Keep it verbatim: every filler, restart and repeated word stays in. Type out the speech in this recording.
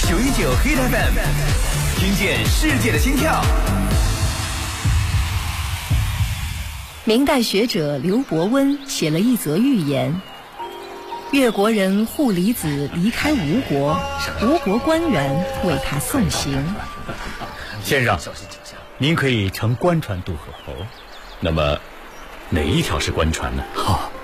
九一九 Hit F M， 听见世界的心跳。 明代学者刘伯温写了一则寓言：越国人户离子离开吴国，吴国官员为他送行。 先生，您可以乘官船渡河。 那么哪一条是官船呢？ 哦，